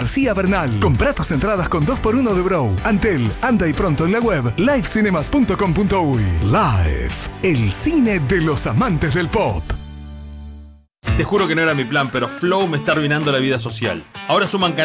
García Bernal. Comprá tus entradas con 2x1 de Bro. Antel, anda y pronto en la web livecinemas.com.uy. Live, el cine de los amantes del pop. Te juro que no era mi plan, pero Flow me está arruinando la vida social. Ahora suman